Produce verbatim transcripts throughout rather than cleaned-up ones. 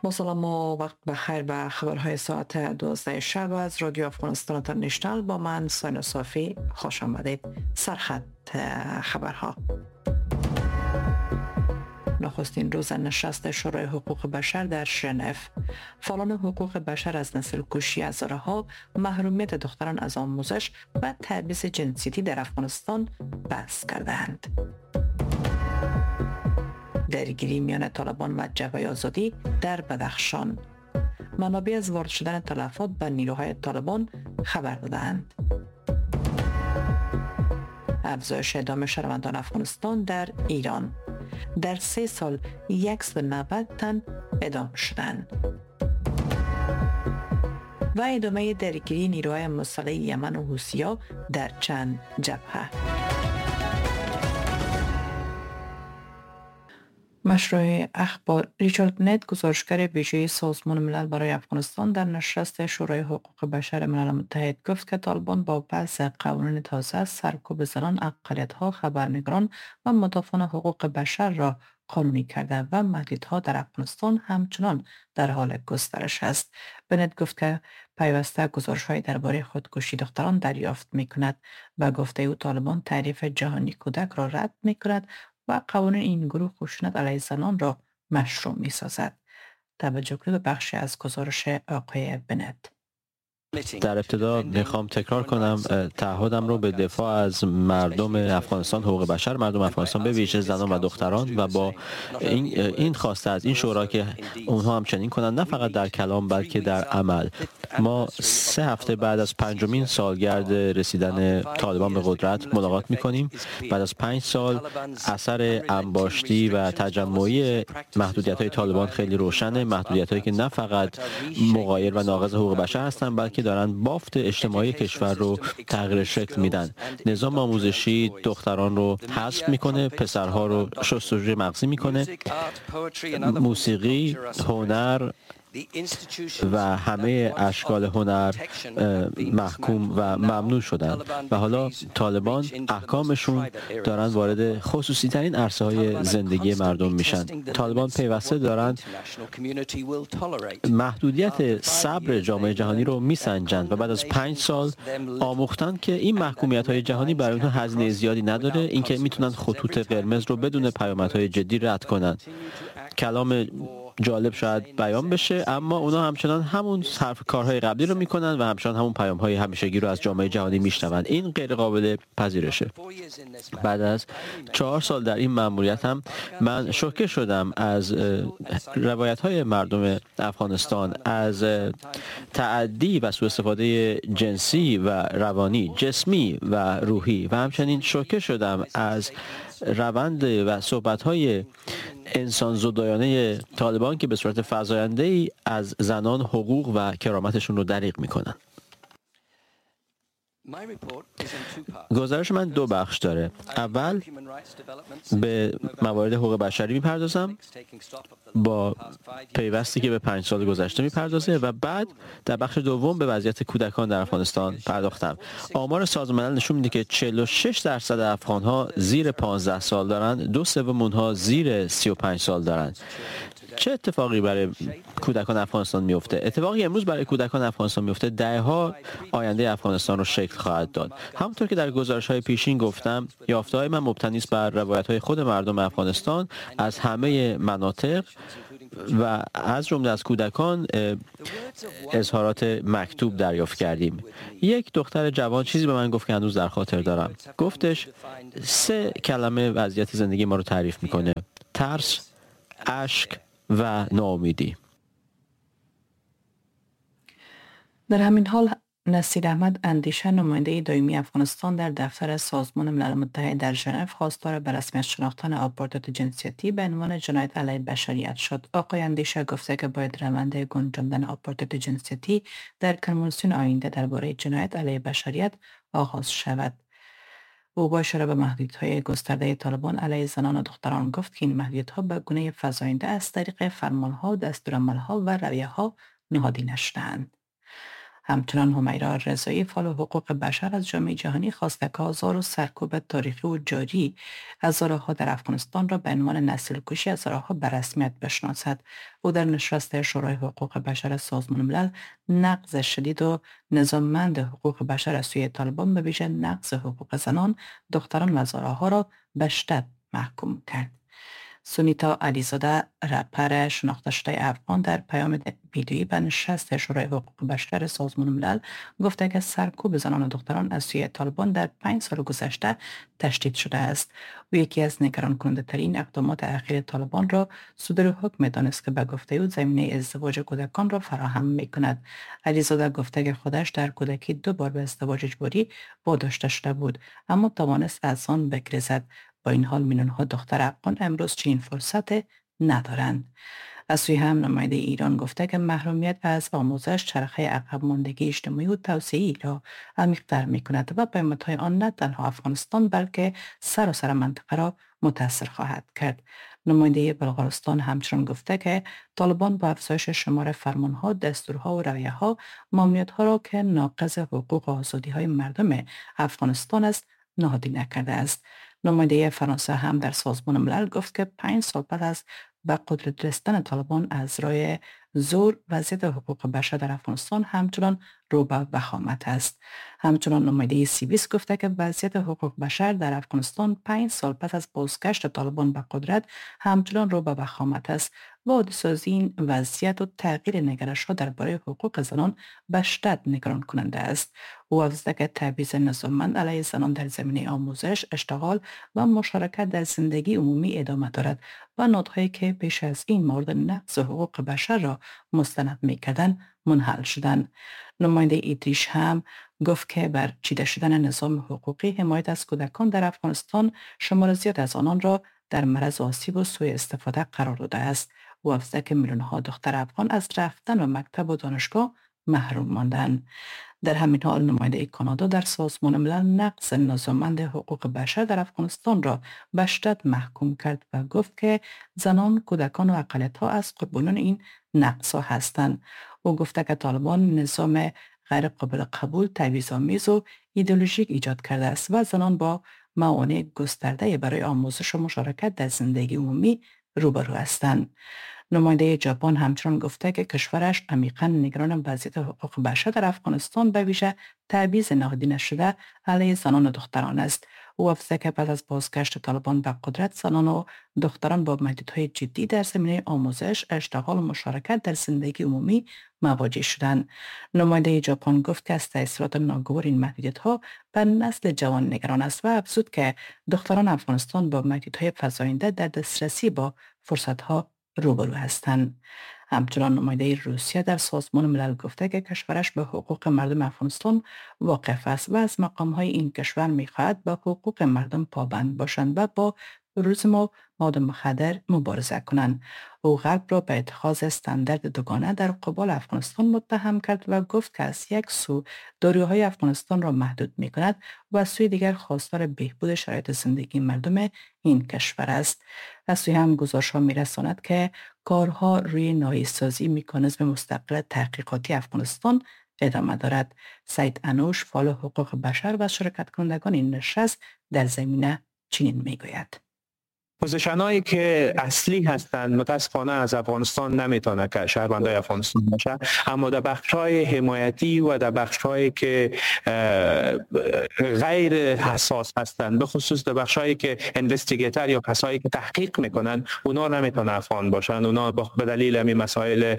با سلام و وقت بخیر به خبرهای ساعت دوازده شب از رادیو افغانستان اینترنشنال. با من ساینا صافی خوش آمدید. سرخط خبرها. نخستین روز نشست شورای حقوق بشر در ژنو. فعالان حقوق بشر از نسل کشی ها، محرومیت دختران از آموزش و تبعیض جنسیتی در افغانستان بحث کردند. درگیری میان طالبان و جبهه آزادی در بدخشان. منابع از وارد شدن تلفات به نیروهای طالبان خبر دادند. افزایش اعدام شهروندان افغانستان در ایران. در سه سال صد و نود تن اعدام شدند. و ادامه درگیری نیروهای مسلح یمن و حوثی‌ها در چند جبهه. مشروع اخبار. ریچارد نت، گزارشگر ویژه سازمان ملل برای افغانستان، در نشست شورای حقوق بشر ملل متحد گفت که طالبان با وضع قوانین تازه سرکوب زنان، اقلیت‌ها، خبرنگاران و مدافعان حقوق بشر را قانونی کرده و محدودیت‌ها در افغانستان همچنان در حال گسترش است. بنت گفت که پیوسته گزارش‌های درباره خودکشی دختران دریافت می‌کند و گفته او طالبان تعریف جهانی کودک را رد می‌کند و قوانین این گروه خشونت علیه زنان را مشروع می سازد. توجه کنید به بخشی از گزارش آقای بنت. در ابتدا میخوام تکرار کنم تعهدم رو به دفاع از مردم افغانستان، حقوق بشر مردم افغانستان به ویژه زنان و دختران، و با این این خواسته از این شورا که اونها هم چنین کنند، نه فقط در کلام بلکه در عمل. ما سه هفته بعد از پنجمین سالگرد رسیدن طالبان به قدرت ملاقات میکنیم. بعد از پنج سال اثر انباشتی و تجمعی محدودیت‌های طالبان خیلی روشنه، محدودیت‌هایی که نه فقط مغایر و ناقض حقوق بشر هستند بلکه دارن بافت اجتماعی کشور رو تغییر شکل میدن. نظام آموزشی دختران رو حذف میکنه، پسرها رو شستشوی مغزی میکنه. موسیقی، هنر و همه اشکال هنر محکوم و ممنوع شدن و حالا طالبان احکامشون دارن وارد خصوصی ترین عرصه های زندگی مردم میشن. طالبان پیوسته دارن محدودیت صبر جامعه جهانی رو میسنجند و بعد از پنج سال آموختن که این محکومیت های جهانی برای اونها هزینه زیادی نداره، اینکه میتونن خطوط قرمز رو بدون پیامدهای جدی رد کنن. کلام جالب شاید بیان بشه، اما اونا همچنان همون حرف کارهای قبلی رو میکنن و همچنان همون پیام‌های همیشگی رو از جامعه جهانی میشنوند. این غیر قابل پذیرشه. بعد از چهار سال در این مأموریت هم من شوکه شدم از روایت‌های مردم افغانستان از تعدی و سوء استفاده جنسی و روانی، جسمی و روحی، و همچنین شوکه شدم از روند و صحبت‌های انسان زدایانه طالبان که به صورت فزاینده‌ای از زنان حقوق و کرامتشون رو دریغ میکنن. گزارش من دو بخش داره. اول به موارد حقوق بشری میپردازم با پیوستی که به پنج سال گذشته میپردازه و بعد در بخش دوم به وضعیت کودکان در افغانستان پرداختم. آمار سازمان ملل نشون میده که چهل و شش درصد افغان‌ها زیر پانزده سال دارن، دو سوم اونها زیر سی و پنج سال دارن. چه اتفاقی برای کودکان افغانستان میفته؟ اتفاقی امروز برای کودکان افغانستان میفته دهها آینده افغانستان رو شکل خواهد داد. همونطور که در گزارش‌های پیشین گفتم، یافته‌های من مبتنی است بر روایت‌های خود مردم افغانستان از همه مناطق و از جمله از کودکان اظهارات مکتوب دریافت کردیم. یک دختر جوان چیزی به من گفت که هنوز در خاطر دارم. گفتش سه کلمه وضعیت زندگی ما رو تعریف میکنه: ترس، اشک و ناامیدی. در همین حال نصیر احمد اندیشه، نماینده دائمی افغانستان در دفتر سازمان ملل متحد در ژنو، خواستار به رسمیت شناختن آپارتاید جنسیتی به عنوان جنایت علیه بشریت شد. آقای اندیشه گفته که باید روند گنجاندن آپارتاید جنسیتی در کنوانسیون آینده درباره جنایت علیه بشریت آغاز شود. او با اشاره به محدودیت‌های گسترده طالبان علیه زنان و دختران گفت که این محدودیت‌ها به گونه فزاینده از طریق فرمان‌ها، دستورالعمل‌ها و رویه‌ها نهادینه شده‌اند. همچنان همیرا رضایی فعال حقوق بشر از جامعه جهانی خواسته که آزار و سرکوب تاریخی و جاری هزارها در افغانستان را به عنوان نسل کشی هزارها به رسمیت بشناسد. او در نشست شورای حقوق بشر سازمان ملل نقض شدید و نظاممند حقوق بشر از سوی طالبان به ویژه نقض حقوق زنان، دختران و زنها را به شدت محکوم کرد. سونیتا علیزاده رهبر شناخته شده افغان در پیام ویدیویی به نشست شورای حقوق بشر سازمان ملل گفته که سرکوب زنان و دختران از سوی طالبان در پنج سال گذشته تشدید شده است. او یکی از نگران کننده ترین اقدامات اخیر طالبان را صدور حکم دانست که به گفته او زمینه ازدواج کودکان را فراهم می کند. علیزاده گفته که خودش در کودکی دو بار به ازدواج اجباری واداشته شده بود، اما توانست از آن بگریزد. با این حال میلیون‌ها دختر افغان امروز چنین فرصت ندارند. از سوی هم نماینده ایران گفته که محرومیت از آموزش چرخه عقب ماندگی اجتماعی و توسعه‌ای را عمیق‌تر می‌کند و پیامدهای آن نه تنها افغانستان بلکه سراسر منطقه را متاثر خواهد کرد. نماینده بلغارستان همچنان گفته که طالبان با افزایش شمار فرمانها، دستورها و رویه‌ها ممنوعیت‌ها را که ناقض حقوق و آزادی‌های مردم افغانستان است نهادی نکرده است. نماینده فرانسه هم در سازمان ملل گفت که پنج سال بعد از به قدرت رسیدن طالبان از راه زور، وضعیت حقوق بشر در افغانستان همچنان رو به وخامت است. همچنان نماینده سیویس گفته که وضعیت حقوق بشر در افغانستان پنج سال پس از بازگشت طالبان به قدرت همچنان رو به وخامت است و عادی‌سازی این وضعیت و تغییر نگرش‌ها درباره حقوق زنان به شدت نگران کننده است. او افزوده که تبعیض نظاممند علیه زنان در زمینه آموزش، اشتغال و مشارکت در زندگی عمومی ادامه دارد و نهادهایی که پیش از این مورد نقض حقوق بشر را مستند می‌کردند منحل شدند. نماینده ایدریش هم گفت که بر چیده شدن نظام حقوقی حمایت از کودکان در افغانستان شمار زیاد از آنان را در معرض آسیب و سوء استفاده قرار داده است. او افزوده که میلیون‌ها دختر افغان از رفتن به مکتب و دانشگاه محروم ماندند. در همین حال نماینده کانادا در سازمان ملل نقض نظاممند حقوق بشر در افغانستان را به شدت محکوم کرد و گفت که زنان، کودکان و اقلیت‌ها از قربانیان این نقض‌ها هستند. او گفته که طالبان نظام غیر قابل قبول، تبعیض‌آمیز و ایدئولوژیک ایجاد کرده است و زنان با موانع گسترده برای آموزش و مشارکت در زندگی عمومی روبرو هستند. نماینده ژاپن همچنان گفته که کشورش عمیقاً نگران وضعیت حقوق بشر در افغانستان به ویژه تبعیض نهادی نشده علیه زنان و دختران است. او افزوده که بعد از بازگشت طالبان به قدرت زنان و دختران با محدودیت‌های جدی در زمینه آموزش، اشتغال و مشارکت در زندگی عمومی مواجه شدند. نماینده ژاپن گفت که از تاثیرات ناگوار این محدودیت‌ها بر نسل جوان نگران است و افزود که دختران افغانستان با محدودیت‌های فزاینده در دسترسی با فرصت‌ها روبرو هستند. همچنان نماینده روسیه در سازمان ملل گفته که کشورش به حقوق مردم افغانستان واقف است و از مقام‌های این کشور می‌خواهد به حقوق مردم پابند باشند و با تروریسم و مواد مخدر مبارزه کنند. او غرب را به اتخاذ استاندارد دوگانه در قبال افغانستان متهم کرد و گفت که از یک سو داروهای افغانستان را محدود می‌کند و از سوی دیگر خواستار بهبود شرایط زندگی مردم این کشور است. از سوی هم گزارش‌ها می‌رساند که کارها روی نهایی‌سازی مکانیزم مستقل تحقیقاتی افغانستان ادامه دارد. سعید انوش فعال حقوق بشر و شرکت کنندگان این نشست در زمینه چنین میگوید: پوزیشنایی که اصلی هستند متاسفانه از افغانستان نمیتونه که شهروندای افغانستان باشه، اما در بخش‌های حمایتی و در بخش‌هایی که غیر حساس هستند، به خصوص در بخش‌هایی که اینوستیگیتور یا کسایی که تحقیق میکنن، اونا نمیتونه افغان باشن. اونا به دلیل همین مسائل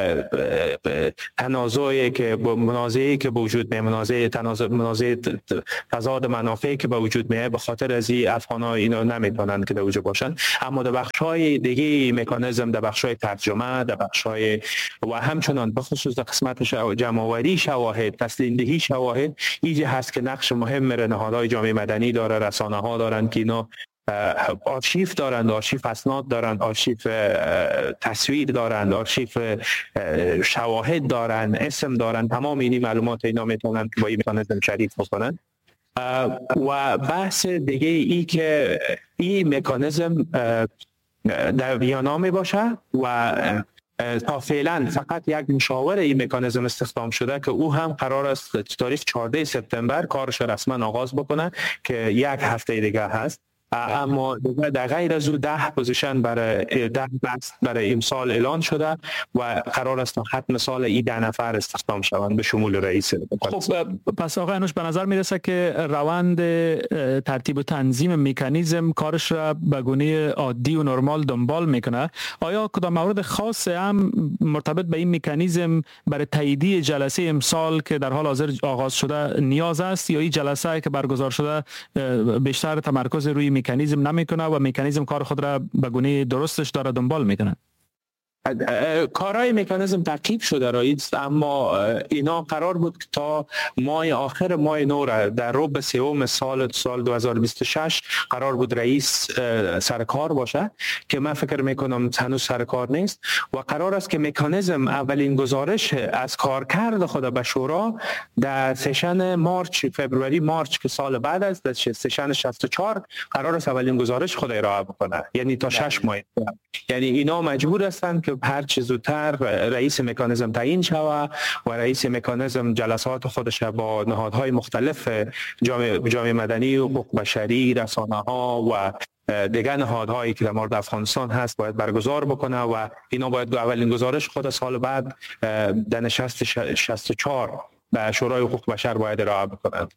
تنازعی که منازعه‌ای که به وجود میاد، منازعه تنازع منازعه تضاد منافعی که به وجود میاد، به خاطر از این افغان‌ها اینا نمیتونن که در وجود باشن. اما در بخش‌های دیگه مکانیزم، در بخش‌های ترجمه، در بخش‌های و همچنان به خصوص در قسمت جمع‌آوری شواهد، تسلیم دهی شواهد، ایجا هست که نقش مهم میره نهادهای جامعه مدنی داره، رسانه‌ها دارن که اینا آرشیو دارند، آرشیو اسناد دارند، آرشیو تصویر دارند، آرشیو شواهد دارند، اسم دارند. تمام این معلومات اینا میتونن با این مکانیزم شریک بکنن. و بحث دیگه ای که این مکانیزم در ویانا می باشه و تا فعلا فقط یک مشاور این مکانیزم استخدام شده که او هم قرار است تاریخ چهاردهم سپتامبر کارش رسما آغاز بکنه که یک هفته دیگه هست. اما در غیر از او ده پوزیشن برای ده بست برای امسال اعلان شده و قرار است تا ختم سال این ده نفر استخدام شوند به شمول رئیس. خب پس آقای انوش به نظر میرسه که روند ترتیب و تنظیم مکانیزم کارش را به گونه عادی و نرمال دنبال میکنه. آیا کدام مورد خاص هم مرتبط به این مکانیزم برای تاییدیه جلسه امسال که در حال حاضر آغاز شده نیاز است، یا این جلسه که برگزار شده بیشتر تمرکز روی مکانیزم نمیکنه و مکانیزم کار خود را به گونه درستش داره دنبال میکنه؟ کارهای مکانیزم تعقیب شده رئیس، اما اینا قرار بود که تا ماه آخر ماه نو را در ربع سوم سال سال دو هزار و بیست و شش قرار بود رئیس سر کار باشه که من فکر میکنم هنوز سر کار نیست و قرار است که مکانیزم اولین گزارش از کارکرد خود به شورا در سشن مارچ فوریه مارچ که سال بعد است در سشن شصت و چهار قرار است اولین گزارش خود ارائه بکنه، یعنی تا شش ماه. یعنی اینا مجبور هستند که هر چه زودتر رئیس مکانیزم تعیین شود و رئیس مکانیزم جلسات خودش با نهادهای مختلف جامعه, جامعه مدنی و حقوق بشری، رسانه ها و دیگر نهادهایی که در مورد افغانستان هست باید برگزار بکنه و اینا باید اولین گزارش خود سال بعد در نشست شصت و چهار به شورای حقوق بشر باید ارائه بکنند.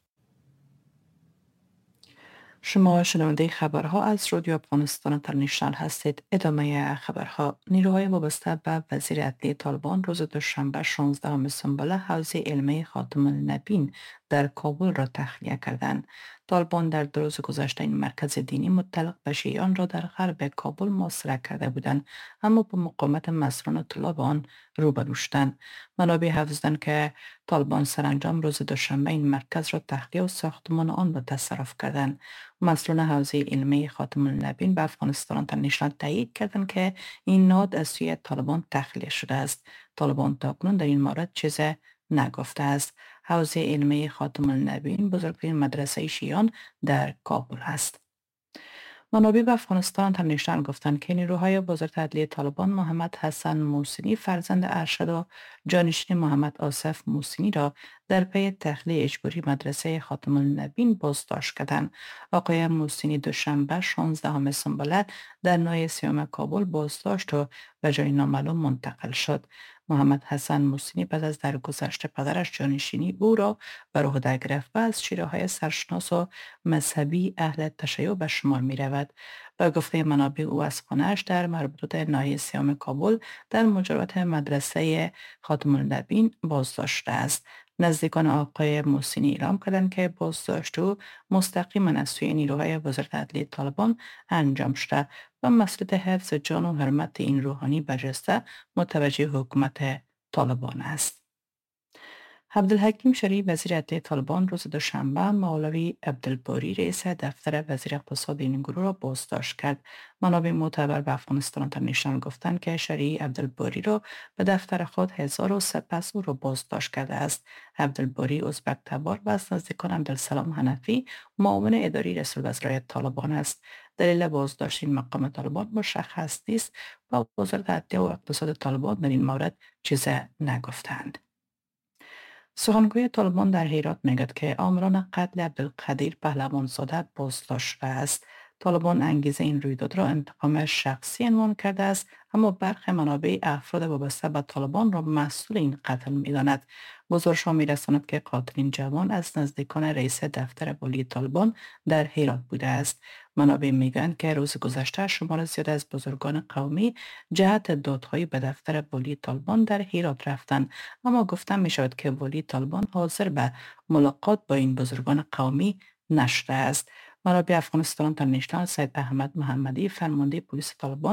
شما شنونده خبرها از رادیو افغانستان اینترنشنال هستید. ادامه خبرها. نیروهای وابسته به وزیر عدلیه طالبان روز دوشنبه شانزدهم سنباله حوزه علمی خاتم النبیین در کابل را تخلیه کردند. طالبان در دو روز گذشته این مرکز دینی متعلق به شیعیان را در غرب کابل محاصره کرده بودند، اما با مقاومت مسئولان طلاب آن روبرو شدند. منابع حافظند که طالبان سرانجام روز دوشنبه این مرکز را تخلیه و ساختمان آن را تصرف کردند. مسئولان حوزه علمی خاتم النبیین به افغانستان اینترنشنال تایید کردند که این نهاد از سوی طالبان تخلیه شده است. طالبان تاکنون در این مورد چیزی نگفته است. حوزه علمی خاتم النبیین بزرگترین مدرسه شیعیان در کابل است. منابع به افغانستان اینترنشنال گفتند که نیروهای وزارت عدلیه طالبان محمد حسن محسنی فرزند ارشد و جانشین محمد آصف محسنی را در پی تخلیه اجباری مدرسه خاتم النبیین بازداشت کردند. آقای محسنی دوشنبه شانزدهم سنباله در ناحیه سیوم کابل بازداشت و به جای نامعلوم منتقل شد. محمد حسن محسنی پس از درگذشت پدرش جانشینی او را بر عهده گرفت و از شیره‌های سرشناس و مذهبی اهل تشیع به شمار می رود. با گفته منابع او از خانه‌اش در مربوطه ناحیه سیوم کابل در مجاورت مدرسه خاتم النبیین بازداشت است. نزدیکان آقای محسنی اعلام کردند که بازداشت او مستقیما از سوی نیروهای وزارت عدلیه طالبان انجام شده و مسئولیت حفظ جان و حرمت این روحانی برجسته متوجه حکومت طالبان است. عبدالحکیم شریع وزیر عدلیه طالبان روز دوشنبه مولوی عبدالباری رئیس دفتر وزیر اقتصاد این گروه را بازداشت کرد. منابع معتبر به افغانستان اینترنشنال گفتند که شریع عبدالباری را به دفتر خود حضار و سپس او را بازداشت کرده است. عبدالباری ازبک تبار و از نزدیکان عبدالسلام حنفی معاون اداری رئیس الوزراء طالبان است. دلیل بازداشت این مقام طالبان مشخص نیست و وزارت عدلیه و اقتصاد طالبان در این مورد چیزی نگفتند. سخنگوی طالبان در هرات میگوید که آمران قتل عبدالقدیر پهلوانزاده بازداشت شده است. طالبان انگیزه این رویداد را انتقام شخصی عنوان کرده است، اما برخی منابع افراد وابسته به طالبان را مسئول این قتل می‌داند. گزارش‌ها می‌رساند که قاتل جوان از نزدیکان رئیس دفتر والی طالبان در هرات بوده است. منابع میگویند که روز گذشته شمار زیاد از بزرگان قومی جهت دادخواهی به دفتر والی طالبان در هرات رفتند، اما گفته می‌شود که والی طالبان حاضر به ملاقات با این بزرگان قومی نشده است. منابع افغانستان اینترنشنال سید احمد محمدی فرمانده پلیس طالبان